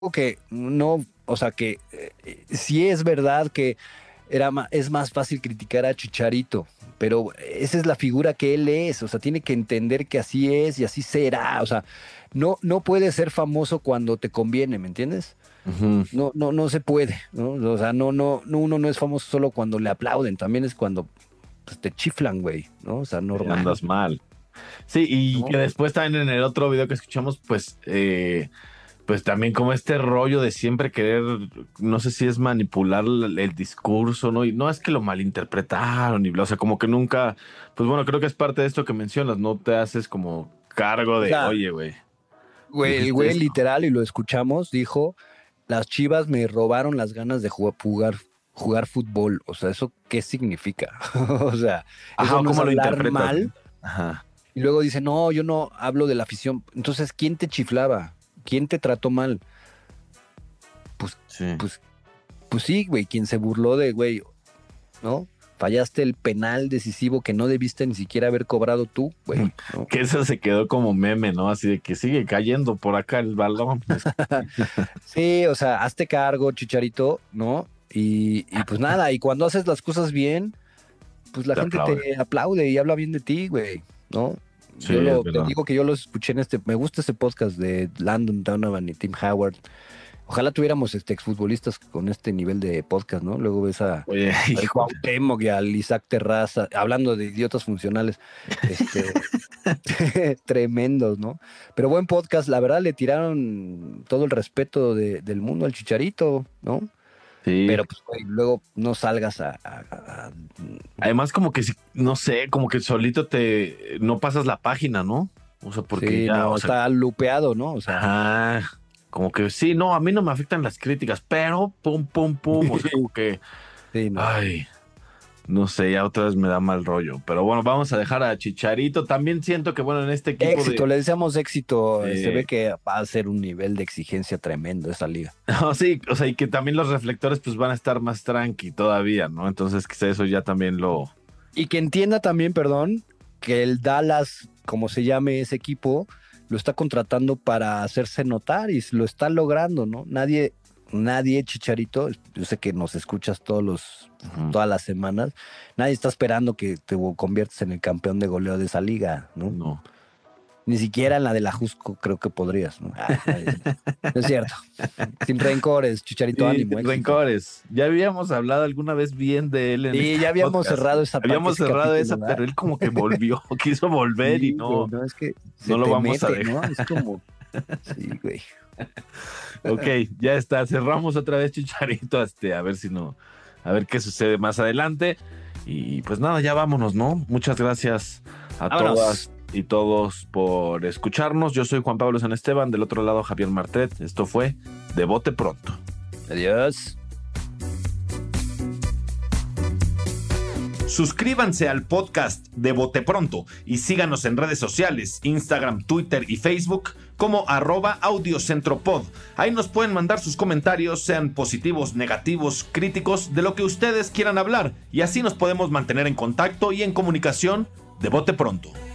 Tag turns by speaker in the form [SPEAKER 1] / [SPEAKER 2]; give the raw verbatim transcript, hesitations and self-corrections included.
[SPEAKER 1] que no, o sea, que eh, sí es verdad que era ma- es más fácil criticar a Chicharito, pero esa es la figura que él es, o sea, tiene que entender que así es y así será, o sea, no, no puede ser famoso cuando te conviene, ¿me entiendes?
[SPEAKER 2] Ujú.
[SPEAKER 1] No, no, no se puede, ¿no? O sea, no, no, no, uno no es famoso solo cuando le aplauden, también es cuando pues, te chiflan, güey, ¿no? O sea,
[SPEAKER 2] Sí,
[SPEAKER 1] normal,
[SPEAKER 2] andas mal. Sí, y
[SPEAKER 1] ¿no?
[SPEAKER 2] que después también en el otro video que escuchamos, pues, eh, pues también como este rollo de siempre querer, no sé si es manipular el, el discurso, ¿no? Y no es que lo malinterpretaron, y, bla, o sea, como que nunca, pues bueno, creo que es parte de esto que mencionas, no te haces como cargo
[SPEAKER 1] O
[SPEAKER 2] de,
[SPEAKER 1] sea,
[SPEAKER 2] oye, güey,
[SPEAKER 1] güey, el
[SPEAKER 2] dijiste
[SPEAKER 1] güey
[SPEAKER 2] esto.
[SPEAKER 1] literal, y lo escuchamos, dijo, las Chivas me robaron las ganas de jugar, jugar, jugar fútbol. O sea, ¿eso qué significa? O sea,
[SPEAKER 2] Ajá,
[SPEAKER 1] eso
[SPEAKER 2] ¿o
[SPEAKER 1] no es
[SPEAKER 2] cómo lo
[SPEAKER 1] hablar
[SPEAKER 2] interpretas, güey?
[SPEAKER 1] mal.
[SPEAKER 2] Ajá.
[SPEAKER 1] Y luego dice, no, yo no hablo de la afición. Entonces, ¿quién te chiflaba? ¿Quién te trató mal? Pues,
[SPEAKER 2] Sí.
[SPEAKER 1] pues, pues sí, güey, quien se burló de, güey, ¿no? Fallaste el penal decisivo que no debiste ni siquiera haber cobrado tú, güey, ¿no?
[SPEAKER 2] Que eso se quedó como meme, ¿no? Así de que sigue cayendo por acá el balón. Es-
[SPEAKER 1] Sí, o sea, hazte cargo, Chicharito, ¿no? Y, y pues nada, y cuando haces las cosas bien, pues la
[SPEAKER 2] Te
[SPEAKER 1] gente
[SPEAKER 2] aplaude.
[SPEAKER 1] te aplaude y habla bien de ti, güey, ¿no?
[SPEAKER 2] Sí,
[SPEAKER 1] Yo
[SPEAKER 2] es
[SPEAKER 1] lo, te
[SPEAKER 2] verdad.
[SPEAKER 1] digo que yo los escuché en este, me gusta ese podcast de Landon Donovan y Tim Howard. Ojalá tuviéramos este exfutbolistas con este nivel de podcast, ¿no? Luego ves a,
[SPEAKER 2] Oye,
[SPEAKER 1] al
[SPEAKER 2] híjole.
[SPEAKER 1] Cuauhtémoc y al Isaac Terraza, hablando de idiotas funcionales, este, tremendos, ¿no? Pero buen podcast, la verdad le tiraron todo el respeto de- del mundo al Chicharito, ¿no?
[SPEAKER 2] Sí.
[SPEAKER 1] Pero pues, güey, luego no salgas a, a- a- a-
[SPEAKER 2] Además, como que, si- no sé, como que solito te, no pasas la página, ¿no? O sea, porque
[SPEAKER 1] Sí,
[SPEAKER 2] ya,
[SPEAKER 1] no,
[SPEAKER 2] o sea,
[SPEAKER 1] está lupeado, ¿no? O sea,
[SPEAKER 2] ajá, como que sí, no, a mí no me afectan las críticas, pero pum, pum, pum, o sea, como que,
[SPEAKER 1] sí, no.
[SPEAKER 2] ay, no sé, ya otra vez me da mal rollo. Pero bueno, vamos a dejar a Chicharito. También siento que, bueno, en este equipo
[SPEAKER 1] Éxito,
[SPEAKER 2] de,
[SPEAKER 1] le deseamos éxito. Se ve
[SPEAKER 2] de-
[SPEAKER 1] que va a ser un nivel de exigencia tremendo esa liga.
[SPEAKER 2] no, sí, o sea, y que también los reflectores pues van a estar más tranqui todavía, ¿no? Entonces, quizá eso ya también lo...
[SPEAKER 1] Y que entienda también, perdón, que el Dallas, como se llame ese equipo, lo está contratando para hacerse notar y lo está logrando, ¿no? Nadie, nadie, Chicharito, yo sé que nos escuchas todos los,
[SPEAKER 2] Ujú.
[SPEAKER 1] todas las semanas, nadie está esperando que te conviertas en el campeón de goleo de esa liga, ¿no?
[SPEAKER 2] No.
[SPEAKER 1] Ni siquiera en la de la Jusco creo que podrías, ¿no? Ah, no es no es cierto. Sin rencores, Chicharito,
[SPEAKER 2] Sí,
[SPEAKER 1] ánimo,
[SPEAKER 2] sin
[SPEAKER 1] éxito.
[SPEAKER 2] rencores. Ya habíamos hablado alguna vez bien de él en
[SPEAKER 1] Y
[SPEAKER 2] este
[SPEAKER 1] ya habíamos
[SPEAKER 2] podcast,
[SPEAKER 1] cerrado
[SPEAKER 2] güey.
[SPEAKER 1] esa, pa-
[SPEAKER 2] Habíamos
[SPEAKER 1] ese
[SPEAKER 2] cerrado
[SPEAKER 1] capítulo,
[SPEAKER 2] esa,
[SPEAKER 1] ¿verdad?
[SPEAKER 2] pero él como que volvió, quiso volver y
[SPEAKER 1] Sí, güey,
[SPEAKER 2] no,
[SPEAKER 1] no, es que se
[SPEAKER 2] no lo
[SPEAKER 1] te
[SPEAKER 2] vamos a
[SPEAKER 1] mete, ¿no?
[SPEAKER 2] dejar.
[SPEAKER 1] Es como, sí, güey.
[SPEAKER 2] Ok, ya está. Cerramos otra vez Chicharito, este, a ver si no, a ver qué sucede más adelante. Y pues nada, ya vámonos, ¿no? Muchas gracias a
[SPEAKER 1] Vámonos.
[SPEAKER 2] todas y todos por escucharnos. Yo soy Juan Pablo San Esteban, del otro lado Javier Martret. Esto fue De Bote Pronto.
[SPEAKER 1] Adiós.
[SPEAKER 3] Suscríbanse al podcast de Bote Pronto y síganos en redes sociales, Instagram, Twitter y Facebook como arroba audiocentropod. Ahí nos pueden mandar sus comentarios, sean positivos, negativos, críticos, de lo que ustedes quieran hablar, y así nos podemos mantener en contacto y en comunicación de Bote Pronto.